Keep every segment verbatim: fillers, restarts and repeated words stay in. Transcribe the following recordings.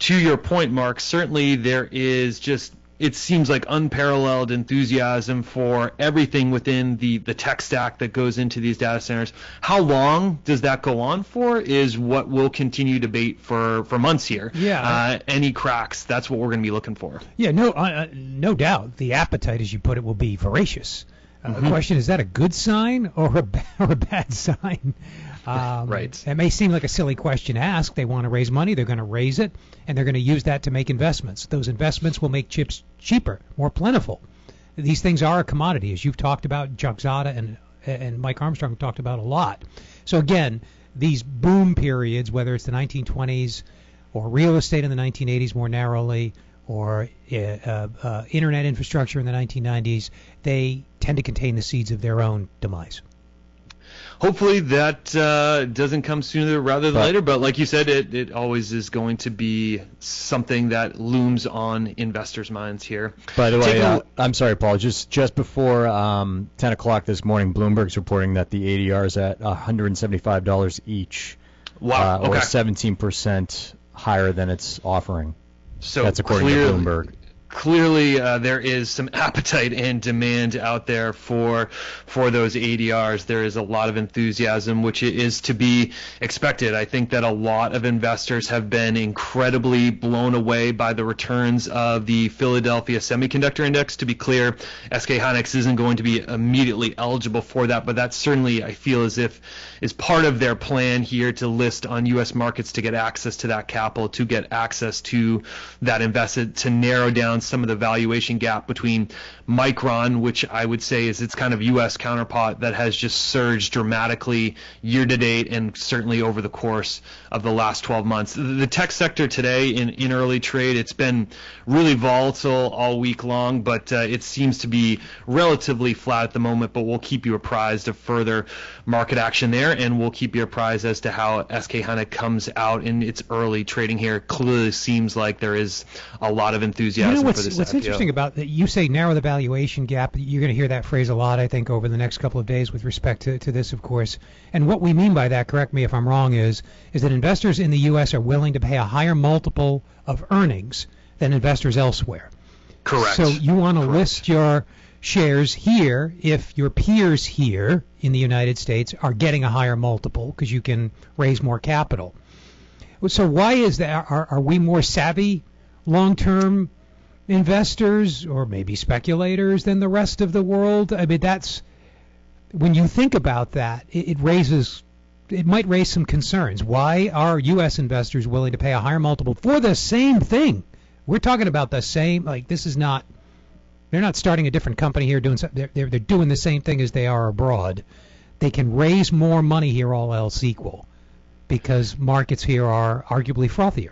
to your point, Mark, certainly there is just, it seems like unparalleled enthusiasm for everything within the, the tech stack that goes into these data centers. How long does that go on for is what we'll continue to debate for, for months here. Yeah. Uh, any cracks, that's what we're going to be looking for. Yeah, no, uh, no doubt. The appetite, as you put it, will be voracious. Uh, Mm-hmm. The question, is that a good sign or a, ba- or a bad sign? Um, Right. It may seem like a silly question to ask. They want to raise money. They're going to raise it, and they're going to use that to make investments. Those investments will make chips cheaper, more plentiful. These things are a commodity, as you've talked about, Chuck Zada and, and Mike Armstrong talked about a lot. So, again, these boom periods, whether it's the nineteen twenties or real estate in the nineteen eighties more narrowly, or uh, uh, internet infrastructure in the nineteen nineties, they tend to contain the seeds of their own demise. Hopefully that uh, doesn't come sooner rather than But- later, but like you said, it, it always is going to be something that looms on investors' minds here. By the way, Take a- uh, I'm sorry, Paul. Just just before um, ten o'clock this morning, Bloomberg's reporting that the A D R is at one hundred seventy-five dollars each, Wow, uh, or okay. seventeen percent higher than its offering. So That's according clearly, to Bloomberg. Clearly, uh, there is some appetite and demand out there for for those A D Rs. There is a lot of enthusiasm, which is to be expected. I think that a lot of investors have been incredibly blown away by the returns of the Philadelphia Semiconductor Index. To be clear, S K Hynix isn't going to be immediately eligible for that, but that certainly, I feel as if, is part of their plan here to list on U S markets to get access to that capital, to get access to that investment, to narrow down some of the valuation gap between Micron, which I would say is its kind of U S counterpart that has just surged dramatically year to date and certainly over the course of the last twelve months. The tech sector today in, in early trade, it's been really volatile all week long, but uh, it seems to be relatively flat at the moment, but we'll keep you apprised of further market action there, and we'll keep you apprised as to how S K Hynix comes out in its early trading here. Clearly seems like there is a lot of enthusiasm You know for what's, this what's I P O. interesting about that? You say narrow the valuation gap. You're going to hear that phrase a lot, I think, over the next couple of days with respect to, to this, of course. And what we mean by that, correct me if I'm wrong, is is that investors in the U S are willing to pay a higher multiple of earnings than investors elsewhere. Correct. So you want to Correct. list your shares here if your peers here in the United States are getting a higher multiple because you can raise more capital. So why is that? Are, are we more savvy long-term investors or maybe speculators than the rest of the world? I mean, that's when you think about that, it, it raises, it might raise some concerns. Why are U S investors willing to pay a higher multiple for the same thing? We're talking about the same, like this is not, they're not starting a different company here doing something, they're, they're, they're doing the same thing as they are abroad. They can raise more money here, all else equal, because markets here are arguably frothier.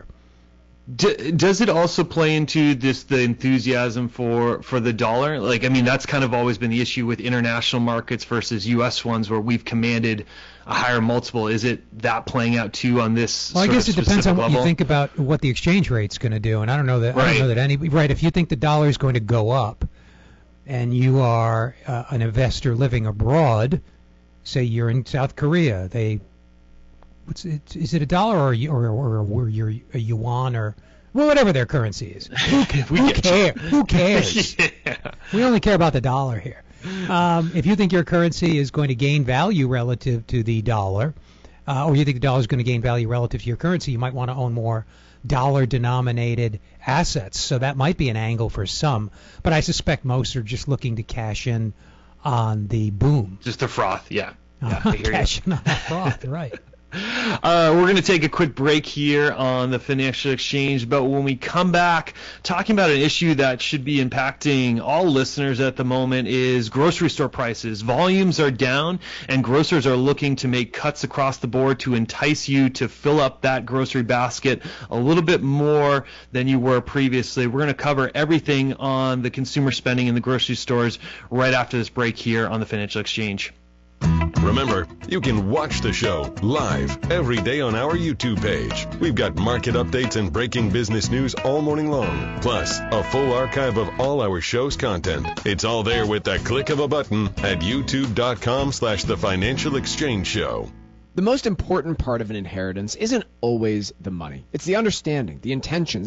D- does it also play into this the enthusiasm for, for the dollar? Like, I mean, that's kind of always been the issue with international markets versus U S ones, where we've commanded a higher multiple. Is it that playing out too on this? Well, I sort guess of it depends on specific what level? you think about what the exchange rate's going to do, and I don't know that. I Right. don't know that any. Right, if you think the dollar is going to go up, and you are uh, an investor living abroad, say you're in South Korea, they, what's it? Is it a dollar or a- or or, or you're a yuan or well, whatever their currency is? Who, We who get you. cares? Who cares? Yeah. We only care about the dollar here. Um, if you think your currency is going to gain value relative to the dollar, uh, or you think the dollar is going to gain value relative to your currency, you might want to own more dollar-denominated assets. So that might be an angle for some. But I suspect most are just looking to cash in on the boom. Just the froth, yeah. yeah I hear you. Cash in on the froth, right. Uh, we're going to take a quick break here on the Financial Exchange, but when we come back, talking about an issue that should be impacting all listeners at the moment is grocery store prices. Volumes are down, and grocers are looking to make cuts across the board to entice you to fill up that grocery basket a little bit more than you were previously. We're going to cover everything on the consumer spending in the grocery stores right after this break here on the Financial Exchange. Remember, you can watch the show live every day on our YouTube page. We've got market updates and breaking business news all morning long, plus a full archive of all our show's content. It's all there with the click of a button at youtube.com slash the Financial Exchange Show. The most important part of an inheritance isn't always the money. It's the understanding, the intentions,